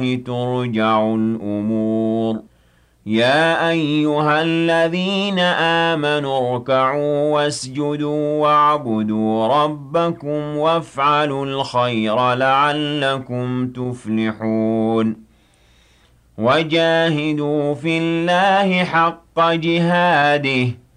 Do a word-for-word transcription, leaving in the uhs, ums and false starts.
ترجع الأمور يا أيها الذين آمنوا اركعوا واسجدوا واعبدوا ربكم وافعلوا الخير لعلكم تفلحون وجاهدوا في الله حق جهاده